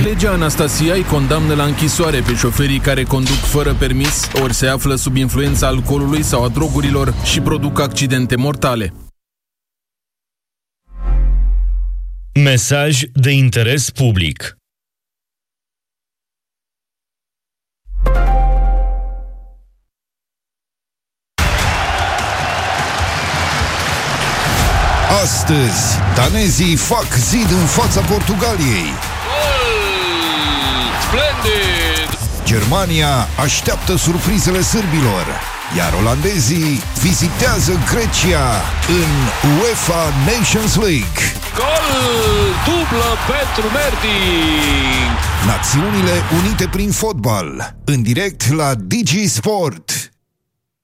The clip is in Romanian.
Legea Anastasia îi condamnă la închisoare pe șoferii care conduc fără permis, ori se află sub influența alcoolului sau a drogurilor și produc accidente mortale. Mesaj de interes public. Astăzi, danezii fac zid în fața Portugaliei. Splendid! Germania așteaptă surprizele sârbilor, iar olandezii vizitează Grecia în UEFA Nations League. Gol dublă pentru Merting! Națiunile Unite prin fotbal, în direct la Digi Sport.